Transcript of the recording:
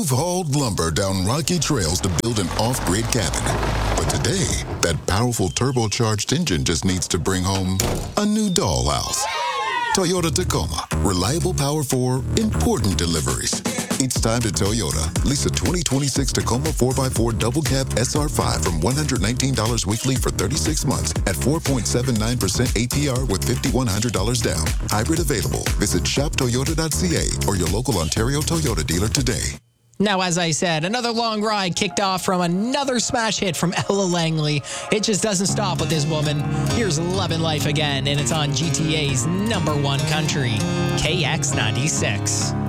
You've hauled lumber down rocky trails to build an off-grid cabin. But today, that powerful turbocharged engine just needs to bring home a new dollhouse. Toyota Tacoma. Reliable power for important deliveries. It's time to Toyota. Lease a 2026 Tacoma 4x4 double cab SR5 from $119 weekly for 36 months at 4.79% APR with $5,100 down. Hybrid available. Visit shoptoyota.ca or your local Ontario Toyota dealer today. Now, as I said, another long ride kicked off from another smash hit from Ella Langley. It just doesn't stop with this woman. Here's Lovin' Life Again, and it's on GTA's #1 country, KX96.